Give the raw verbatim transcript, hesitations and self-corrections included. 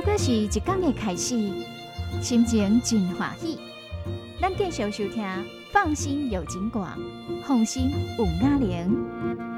果是一天的开始，心情真欢喜。咱继续收听，放心有景广，放心有雅玲。